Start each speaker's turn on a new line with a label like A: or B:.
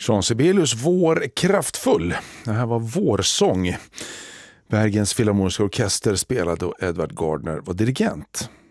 A: Jean Sibelius Vår kraftfull. Det här var Vårsång. Bergens Filharmoniska orkester spelade och Edvard Gardner var dirigent.